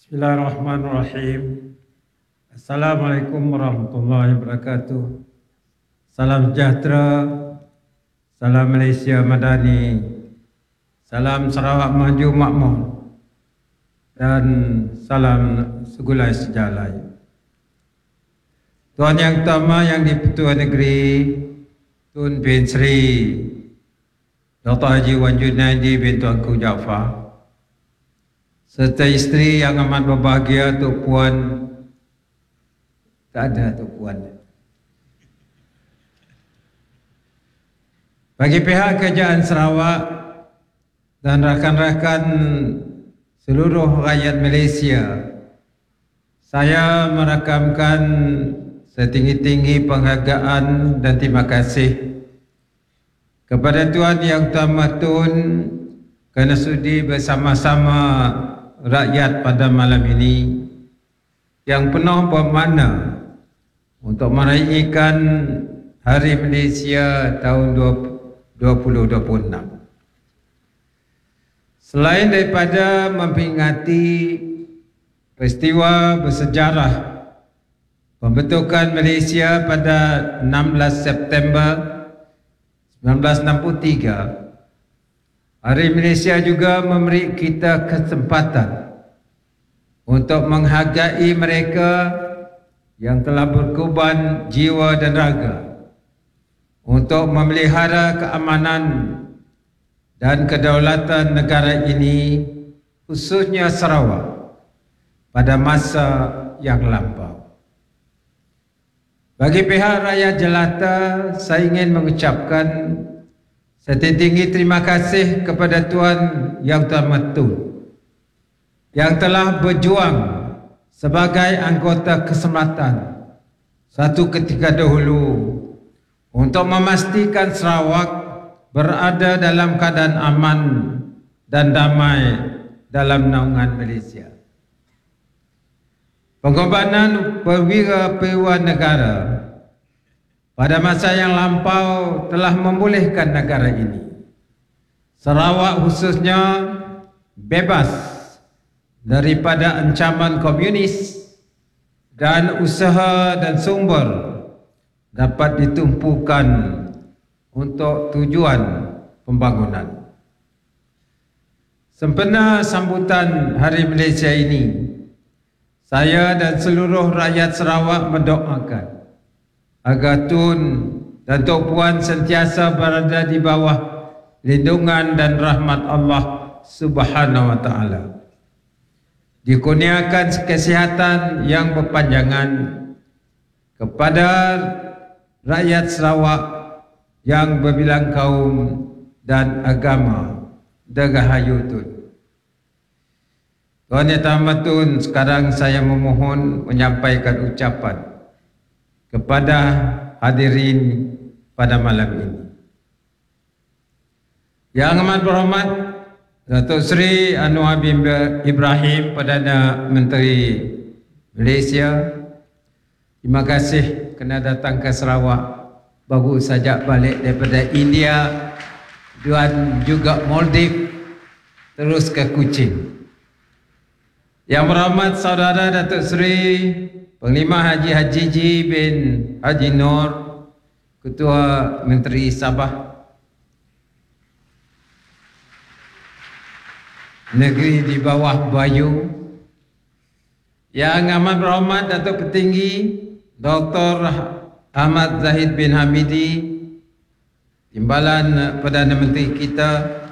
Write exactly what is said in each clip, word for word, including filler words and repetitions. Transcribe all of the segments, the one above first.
Bismillahirrahmanirrahim. Assalamualaikum warahmatullahi wabarakatuh. Salam sejahtera, salam Malaysia Madani, salam Sarawak Maju Makmur, dan salam segulai sejalai. Tuan Yang Utama Yang di-Pertua Negeri Tun bin Sri Doktor Haji Wan Junaidi bin Tuanku Jaafar, serta isteri yang amat berbahagia Tok Puan, tak ada Tok Puan. Bagi pihak Kerajaan Sarawak dan rakan-rakan seluruh rakyat Malaysia, saya merakamkan setinggi-tinggi penghargaan dan terima kasih kepada Tuan Yang Utama Tun kerana sudi bersama-sama rakyat pada malam ini yang penuh bermakna untuk meraihkan Hari Malaysia tahun dua ribu dua puluh enam. Selain daripada memperingati peristiwa bersejarah pembentukan Malaysia pada enam belas September seribu sembilan ratus enam puluh tiga, Hari Malaysia juga memberi kita kesempatan untuk menghargai mereka yang telah berkorban jiwa dan raga untuk memelihara keamanan dan kedaulatan negara ini, khususnya Sarawak, pada masa yang lampau. Bagi pihak rakyat jelata, saya ingin mengucapkan setinggi terima kasih kepada Tuan Yang Utama Tun yang telah berjuang sebagai anggota keselamatan satu ketika dahulu untuk memastikan Sarawak berada dalam keadaan aman dan damai dalam naungan Malaysia. Pengorbanan perwira-perwira negara pada masa yang lampau telah membolehkan negara ini, Sarawak khususnya, bebas daripada ancaman komunis dan usaha dan sumber dapat ditumpukan untuk tujuan pembangunan. Sempena sambutan Hari Malaysia ini, saya dan seluruh rakyat Sarawak mendoakan agar Tun dan Tok Puan sentiasa berada di bawah lindungan dan rahmat Allah Subhanahu wa taala. Dikurniakan kesihatan yang berpanjangan kepada rakyat Sarawak yang berbilang kaum dan agama. Dirgahayu Tun. Tuan Yang Utama Tun, sekarang saya memohon menyampaikan ucapan kepada hadirin pada malam ini. Yang amat berhormat Datuk Seri Anwar bin Ibrahim, Perdana Menteri Malaysia, terima kasih kerana datang ke Sarawak. Baru saja balik daripada India dan juga Maldives, terus ke Kuching. Yang berhormat Saudara Datuk Seri Panglima Haji Haji Ji bin Haji Nur, Ketua Menteri Sabah, Negeri di bawah Bayu. Yang amat berhormat Datuk Petinggi Doktor Ahmad Zahid bin Hamidi, Timbalan Perdana Menteri kita.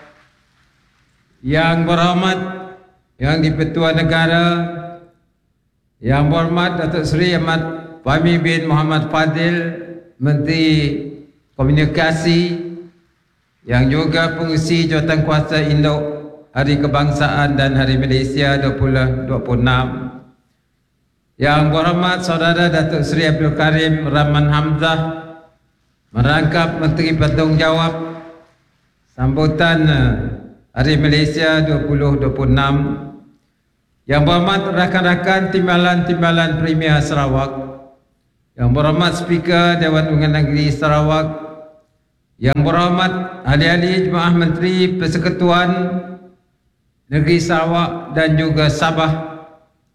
Yang berhormat Yang di-Pertua Negara, Yang berhormat Datuk Seri Ahmad Fahmi bin Muhammad Fadil, Menteri Komunikasi, yang juga pengurusi jawatan kuasa induk Hari Kebangsaan dan Hari Malaysia dua ribu dua puluh enam. Yang berhormat Saudara Datuk Seri Abdul Karim Rahman Hamzah, merangkap Menteri Bertanggungjawab sambutan Hari Malaysia dua ribu dua puluh enam. Yang berhormat rakan-rakan timbalan-timbalan Premier Sarawak, yang berhormat Speaker Dewan Undangan Negeri Sarawak, yang berhormat ahli-ahli Jemaah Menteri Persekutuan Negeri Sarawak dan juga Sabah,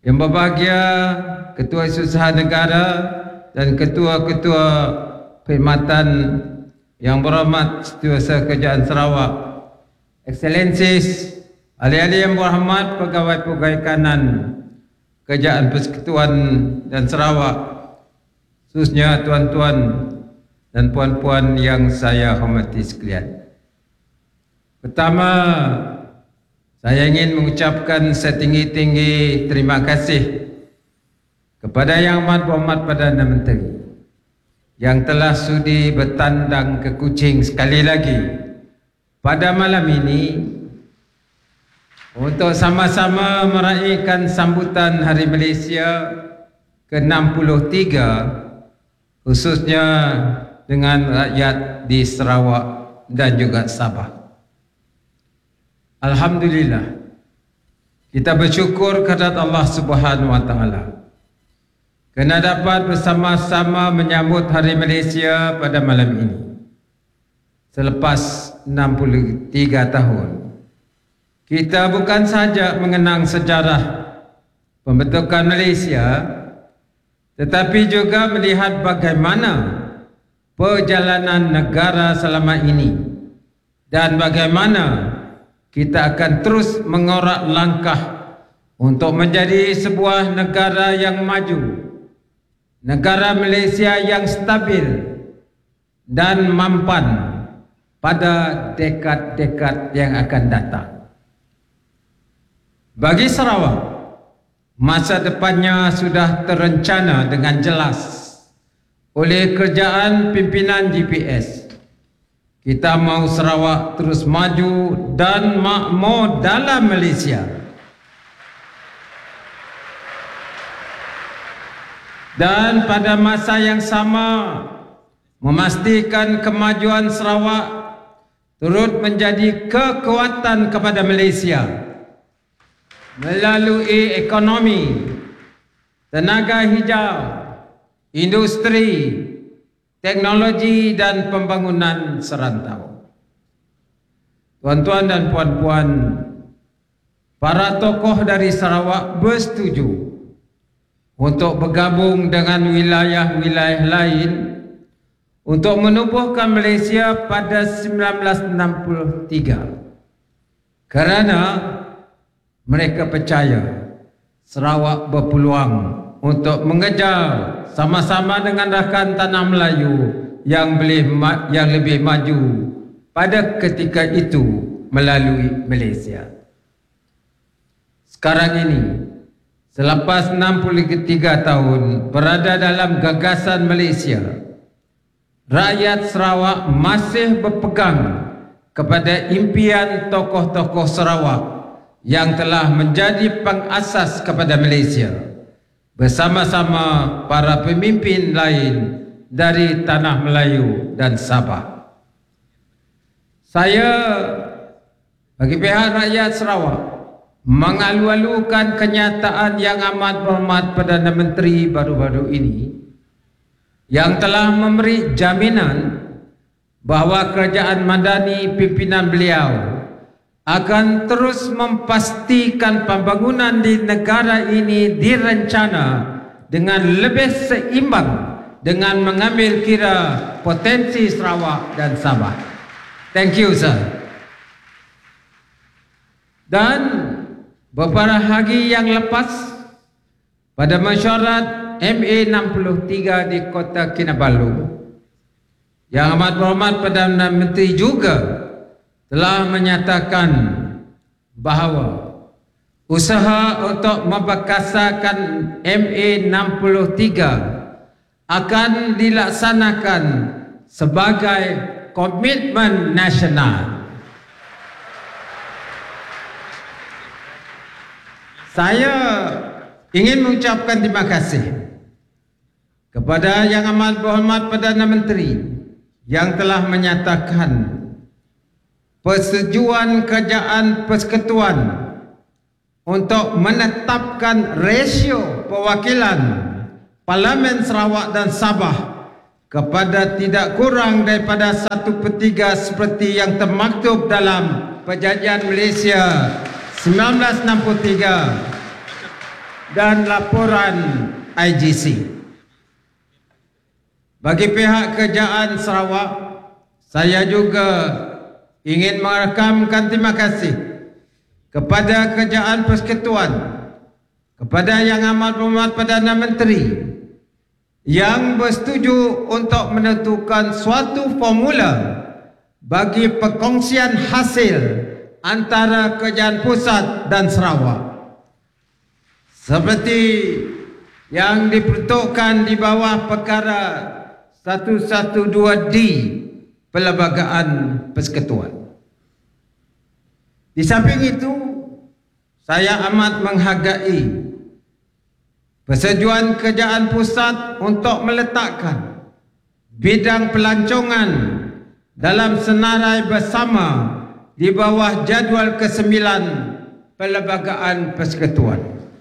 Yang berbahagia Ketua Usaha Negara dan Ketua-Ketua Perkhidmatan yang berhormat Setiausaha Kerajaan Sarawak, Excellencies, ahli-ahli yang berhormat, pegawai-pegawai kanan Kerajaan Persekutuan dan Sarawak, khususnya tuan-tuan dan puan-puan yang saya hormati sekalian. Pertama, saya ingin mengucapkan setinggi-tinggi terima kasih kepada Yang Amat Berhormat Perdana Menteri yang telah sudi bertandang ke Kuching sekali lagi pada malam ini untuk sama-sama meraihkan sambutan Hari Malaysia ke enam puluh tiga, khususnya dengan rakyat di Sarawak dan juga Sabah. Alhamdulillah, kita bersyukur kehadirat Allah Subhanahu Wa Taala kerana dapat bersama-sama menyambut Hari Malaysia pada malam ini selepas enam puluh tiga tahun. Kita bukan sahaja mengenang sejarah pembentukan Malaysia, tetapi juga melihat bagaimana perjalanan negara selama ini dan bagaimana kita akan terus mengorak langkah untuk menjadi sebuah negara yang maju, negara Malaysia yang stabil dan mampan pada dekad-dekad yang akan datang. Bagi Sarawak, masa depannya sudah terencana dengan jelas oleh kerajaan pimpinan G P S. Kita mahu Sarawak terus maju dan makmur dalam Malaysia. Dan pada masa yang sama, memastikan kemajuan Sarawak turut menjadi kekuatan kepada Malaysia melalui ekonomi, tenaga hijau, industri, teknologi dan pembangunan serantau. Tuan-tuan dan puan-puan, para tokoh dari Sarawak bersetuju untuk bergabung dengan wilayah-wilayah lain untuk menubuhkan Malaysia pada seribu sembilan ratus enam puluh tiga. Kerana mereka percaya Sarawak berpeluang untuk mengejar sama-sama dengan rakan tanah Melayu yang boleh yang lebih maju pada ketika itu melalui Malaysia. Sekarang ini, selepas enam puluh tiga tahun berada dalam gagasan Malaysia, rakyat Sarawak masih berpegang kepada impian tokoh-tokoh Sarawak yang telah menjadi pengasas kepada Malaysia bersama-sama para pemimpin lain dari tanah Melayu dan Sabah. Saya bagi pihak rakyat Sarawak mengalu-alukan kenyataan Yang Amat Berhormat Perdana Menteri baru-baru ini yang telah memberi jaminan bahawa kerajaan madani pimpinan beliau akan terus memastikan pembangunan di negara ini direncana dengan lebih seimbang dengan mengambil kira potensi Sarawak dan Sabah. Thank you, sir. Dan beberapa hari yang lepas pada mesyuarat M A enam puluh tiga di Kota Kinabalu, Yang Amat Berhormat Perdana Menteri juga telah menyatakan bahawa usaha untuk memperkasakan M A enam puluh tiga akan dilaksanakan sebagai komitmen nasional. Saya ingin mengucapkan terima kasih kepada Yang Amat Berhormat Perdana Menteri yang telah menyatakan persetujuan Kerajaan Persekutuan untuk menetapkan rasio perwakilan Parlimen Sarawak dan Sabah kepada tidak kurang daripada satu per tiga seperti yang termaktub dalam Perjanjian Malaysia seribu sembilan ratus enam puluh tiga dan laporan I G C. Bagi pihak Kerajaan Sarawak, saya juga ingin merakamkan terima kasih kepada Kerajaan Persekutuan, kepada Yang Amat Berhormat Perdana Menteri yang bersetuju untuk menentukan suatu formula bagi perkongsian hasil antara Kerajaan Pusat dan Sarawak, seperti yang diperuntukkan di bawah perkara seratus dua belas D Perlembagaan Persekutuan. Di samping itu, saya amat menghargai persetujuan Kerajaan Pusat untuk meletakkan bidang pelancongan dalam senarai bersama di bawah jadual kesembilan Perlembagaan Persekutuan.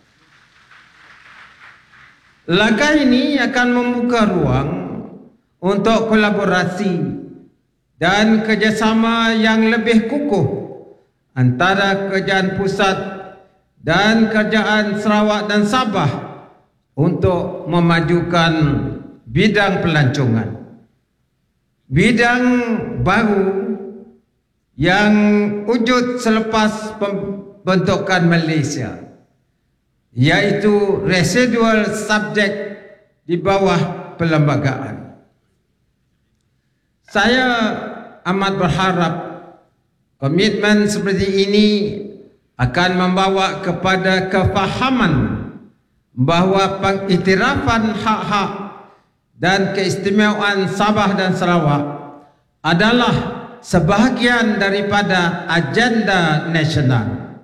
Langkah ini akan membuka ruang untuk kolaborasi dan kerjasama yang lebih kukuh antara Kerajaan Pusat dan Kerajaan Sarawak dan Sabah untuk memajukan bidang pelancongan. Bidang baru yang wujud selepas pembentukan Malaysia, iaitu residual subject di bawah perlembagaan. Saya amat berharap komitmen seperti ini akan membawa kepada kefahaman bahawa pengiktirafan hak-hak dan keistimewaan Sabah dan Sarawak adalah sebahagian daripada agenda nasional.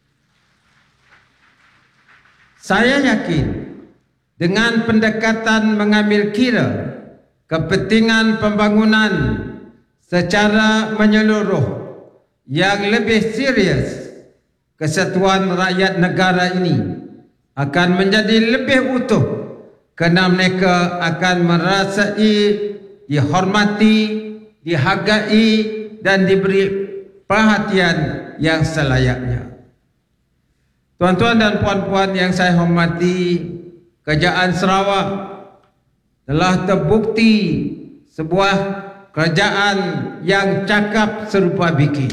Saya yakin dengan pendekatan mengambil kira kepentingan pembangunan secara menyeluruh yang lebih serius, kesatuan rakyat negara ini akan menjadi lebih utuh kerana mereka akan merasai dihormati, dihargai dan diberi perhatian yang selayaknya. Tuan-tuan dan puan-puan yang saya hormati, Kerajaan Sarawak telah terbukti sebuah kerajaan yang cakap serupa biki.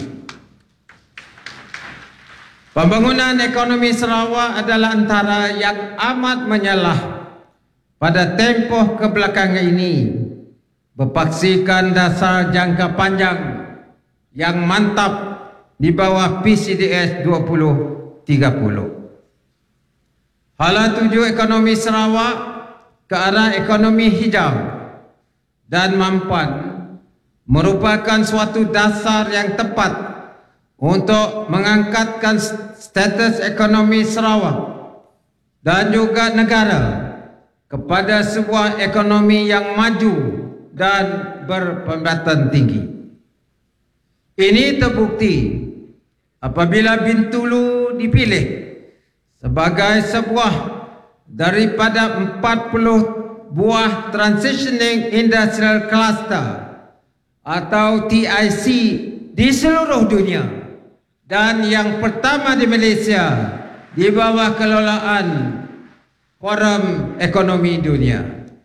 Pembangunan ekonomi Sarawak adalah antara yang amat menyalah pada tempoh kebelakangan ini, berpaksikan dasar jangka panjang yang mantap di bawah P C D S dua ribu tiga puluh. Hala tuju ekonomi Sarawak ke arah ekonomi hijau dan mampan merupakan suatu dasar yang tepat untuk mengangkatkan status ekonomi Sarawak dan juga negara kepada sebuah ekonomi yang maju dan berpendapatan tinggi. Ini terbukti apabila Bintulu dipilih sebagai sebuah daripada empat puluh buah Transitioning Industrial Cluster atau T I C di seluruh dunia dan yang pertama di Malaysia di bawah kelolaan Forum Ekonomi Dunia.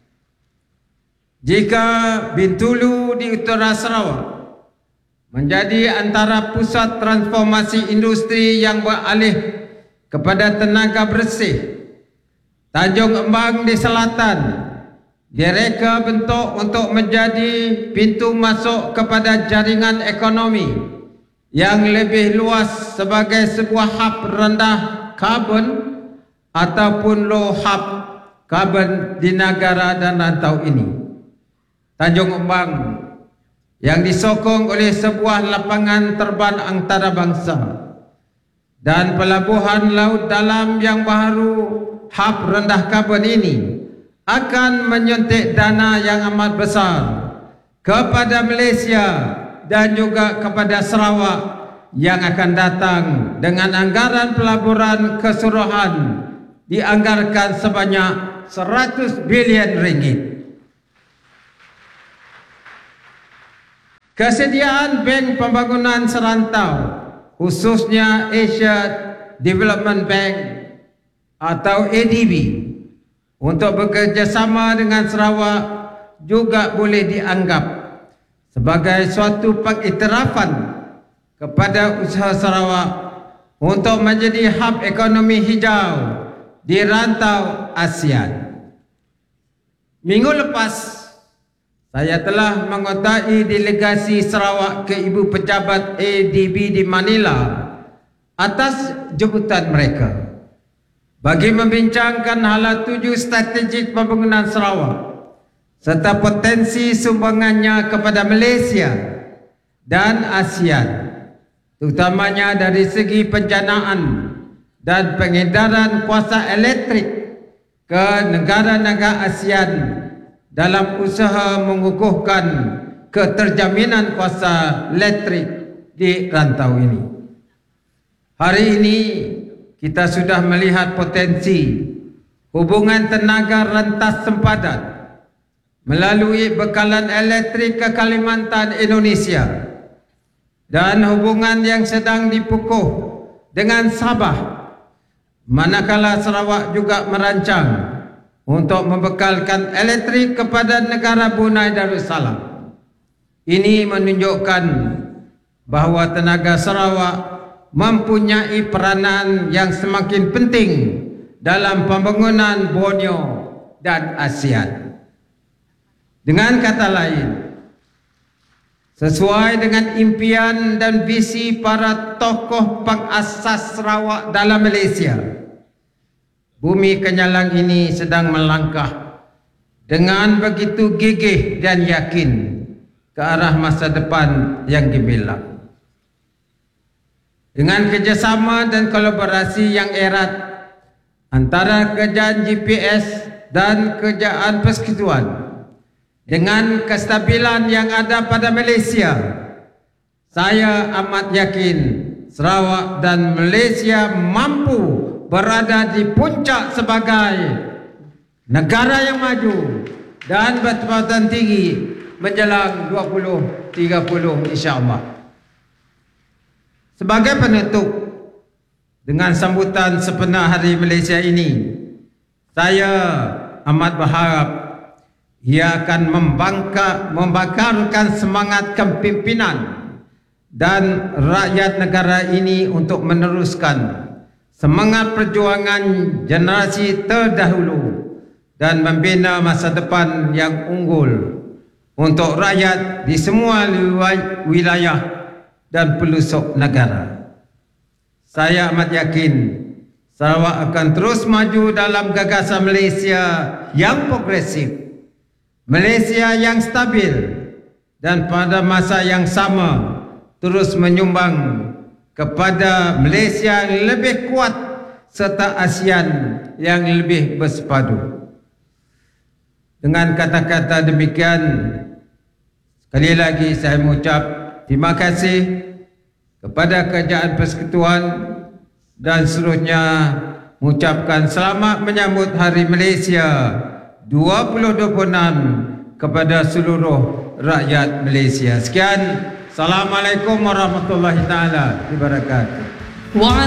Jika Bintulu di Utara Sarawak menjadi antara pusat transformasi industri yang beralih kepada tenaga bersih, Tanjung Embang di selatan direka bentuk untuk menjadi pintu masuk kepada jaringan ekonomi yang lebih luas sebagai sebuah hub rendah karbon ataupun low hub karbon di negara dan rantau ini. Tanjung Embang yang disokong oleh sebuah lapangan terbang antarabangsa dan pelabuhan laut dalam yang baru hub rendah karbon ini akan menyuntik dana yang amat besar kepada Malaysia dan juga kepada Sarawak yang akan datang dengan anggaran pelaburan keseluruhan dianggarkan sebanyak seratus bilion ringgit. Kesediaan Bank Pembangunan Serantau, khususnya Asia Development Bank atau A D B untuk bekerjasama dengan Sarawak juga boleh dianggap sebagai suatu pengiktirafan kepada usaha Sarawak untuk menjadi hub ekonomi hijau di rantau ASEAN. Minggu lepas, saya telah mengotai delegasi Sarawak ke Ibu Pejabat A D B di Manila atas jemputan mereka bagi membincangkan hala tuju strategik pembangunan Sarawak serta potensi sumbangannya kepada Malaysia dan ASEAN, terutamanya dari segi penjanaan dan pengedaran kuasa elektrik ke negara-negara ASEAN dalam usaha mengukuhkan keterjaminan kuasa elektrik di rantau ini. Hari ini kita sudah melihat potensi hubungan tenaga rentas sempadan melalui bekalan elektrik ke Kalimantan, Indonesia, dan hubungan yang sedang dipukuh dengan Sabah, manakala Sarawak juga merancang untuk membekalkan elektrik kepada negara Brunei Darussalam. Ini menunjukkan bahawa tenaga Sarawak mempunyai peranan yang semakin penting dalam pembangunan Borneo dan ASEAN. Dengan kata lain, sesuai dengan impian dan visi para tokoh pengasas Sarawak dalam Malaysia, bumi Kenyalang ini sedang melangkah dengan begitu gigih dan yakin ke arah masa depan yang gemilang. Dengan kerjasama dan kolaborasi yang erat antara kerajaan G P S dan kerajaan persekutuan, dengan kestabilan yang ada pada Malaysia, saya amat yakin Sarawak dan Malaysia mampu berada di puncak sebagai negara yang maju dan bertempatan tinggi menjelang dua ribu tiga puluh insya-Allah. Sebagai penutup, dengan sambutan sepenuh Hari Malaysia ini, saya amat berharap ia akan membangka, membakarkan semangat kepimpinan dan rakyat negara ini untuk meneruskan semangat perjuangan generasi terdahulu dan membina masa depan yang unggul untuk rakyat di semua wilayah dan pelosok negara. Saya amat yakin Sarawak akan terus maju dalam gagasan Malaysia yang progresif, Malaysia yang stabil, dan pada masa yang sama terus menyumbang kepada Malaysia yang lebih kuat serta ASEAN yang lebih bersepadu. Dengan kata-kata demikian, sekali lagi saya mengucap terima kasih kepada kerajaan persekutuan dan seluruhnya mengucapkan selamat menyambut Hari Malaysia dua ribu dua puluh enam kepada seluruh rakyat Malaysia. Sekian, Assalamualaikum warahmatullahi taala wabarakatuh.